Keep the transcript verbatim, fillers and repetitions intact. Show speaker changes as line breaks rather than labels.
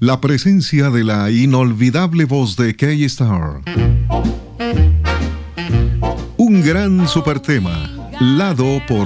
La presencia de la inolvidable voz de K-Star. Un gran supertema, Lado por